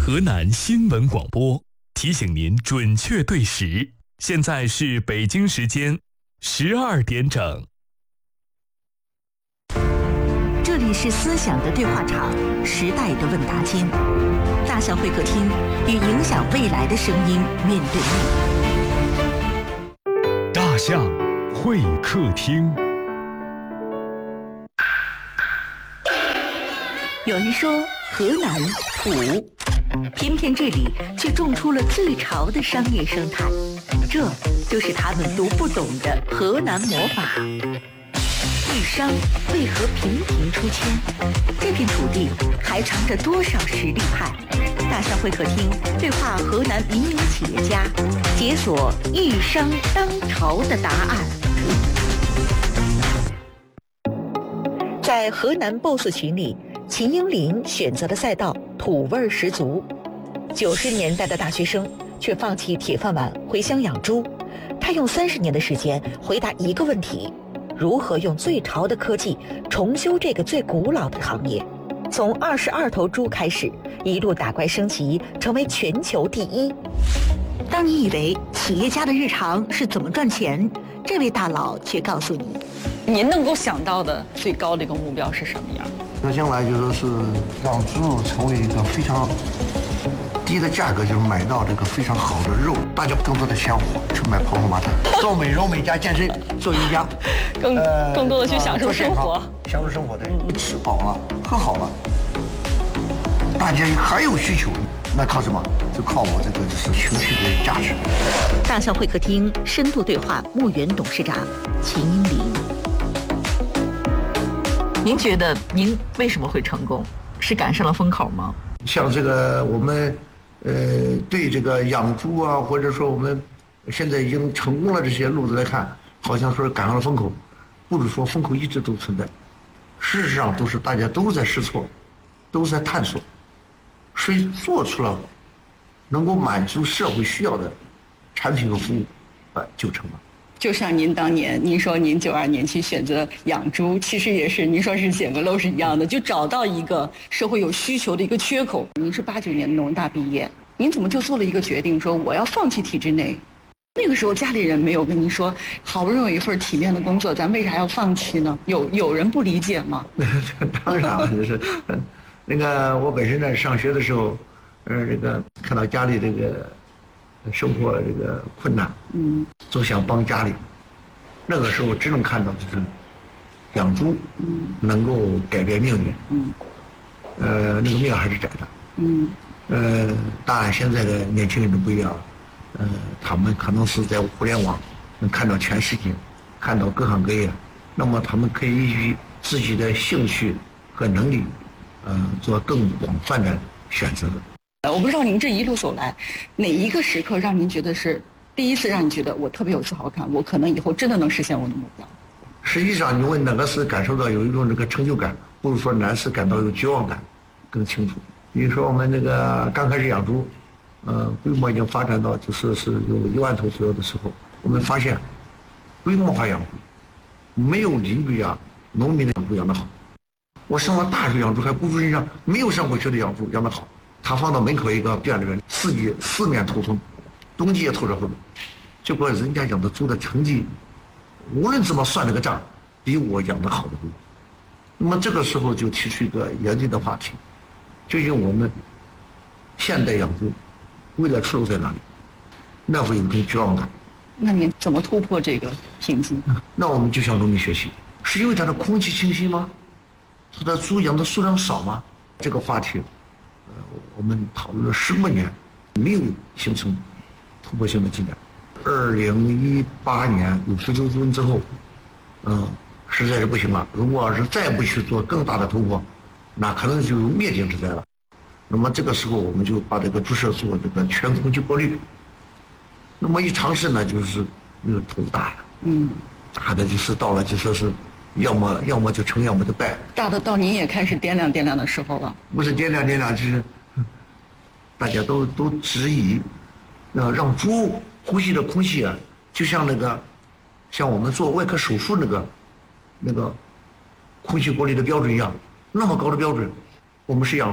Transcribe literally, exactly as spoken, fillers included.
河南新闻广播提醒您准确对时，现在是北京时间十二点整。 这里是思想的对话场，时代的问答间，大象会客厅与影响未来的声音面对面。 大象会客厅。 有人说河南土，偏偏这里却种出了最潮的商业生态，这就是他们读不懂的河南魔法。豫商为何频频出圈？这片土地还藏着多少实力派？大象会客厅对话河南民营企业家，解锁豫商当朝的答案。在河南 B O S S 群里，秦英林选择的赛道土味十足。九十年代的大学生却放弃铁饭碗回乡养猪，他用三十年的时间回答一个问题：如何用最潮的科技重修这个最古老的行业？从二十二头猪开始，一路打怪升级，成为全球第一。当你以为企业家的日常是怎么赚钱，这位大佬却告诉你， 您能够想到的最高的一个目标是什么样？ 那将来就说是让猪肉成为一个非常低的价格，就是买到这个非常好的肉，大家更多的鲜活，去买跑跑马灯，做美容美加健身，做瑜伽， 更、呃、更多的去享受生活， 享受生活的，吃饱了，喝好了，大家还有需求，那靠什么？就靠我这个就是情绪的价值。 大象会客厅深度对话牧原董事长秦英林。您觉得您为什么会成功？是赶上了风口吗？ 像这个我们呃对这个养猪啊，或者说我们现在已经成功了这些路子来看，好像说赶上了风口，不如说风口一直都存在。事实上都是大家都在试错，都在探索，谁做出了能够满足社会需要的产品和服务，呃就成了。 就像您当年，您说您九二年去选择养猪，其实也是您说是捡个漏是一样的，就找到一个社会有需求的一个缺口。您是八九年农大毕业，您怎么就做了一个决定，说我要放弃体制内？那个时候家里人没有跟您说，好不容易有一份体面的工作，咱为啥要放弃呢？有有人不理解吗？ 当然了，就是那个我本身在上学的时候，呃，这个看到家里这个生活这个困难，嗯，就想帮家里。那个时候只能看到就是养猪，嗯，能够改变命运，嗯，呃，那个命还是窄的，嗯，呃，当然现在的年轻人都不一样了，呃，他们可能是在互联网能看到全世界，看到各行各业，那么他们可以依据自己的兴趣和能力，呃，做更广泛的选择。 我不知道您这一路走来，哪一个时刻让您觉得是第一次让你觉得我特别有自豪感，我可能以后真的能实现我的目标？ 实际上，你问哪个是感受到有一种这个成就感，不如说哪是感到有绝望感更清楚。比如说我们这个刚开始养猪，呃，规模已经发展到就是是有一万头左右的时候，我们发现规模化养猪没有邻居养农民的养猪养得好。我上了大学养猪还不如人家没有上过学的养猪养得好。他放到门口一个店里面，四季四面透风，冬季也透着风，结果人家养的猪的成绩，无论怎么算这个账，比我养的好的多。那么这个时候就提出一个严峻的话题，究竟我们现代养猪未来出路在哪里？那会有一种绝望感。 那你怎么突破这个瓶颈？ 那我们就向农民学习，是因为它的空气清新吗？它的猪养的数量少吗？这个话题。呃，我们讨论了十多年，没有形成突破性的进展。二零一八年有十九吨之后，嗯、呃，实在是不行了。如果要是再不去做更大的突破，那可能就有灭顶之灾了。那么这个时候，我们就把这个猪舍做这个全空气过滤。那么一尝试呢，就是那个头大呀，嗯，大的就是到了就说是。要么要么就成，要么就败。 大的到您也开始掂量掂量的时候了。 不是掂量掂量，就是大家都都质疑，呃，让猪呼吸的空气啊，就像那个，像我们做外科手术那个，那个空气过滤的标准一样，那么高的标准，我们是养。